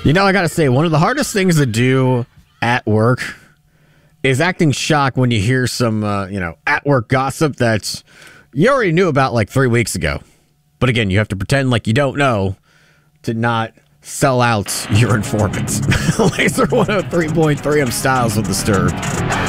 I gotta say, one of the hardest things to do at work is acting shocked when you hear some, at work gossip that you already knew about like 3 weeks ago. But again, you have to pretend like you don't know to not sell out your informants. Laser 103.3, I'm Styles with the Stir.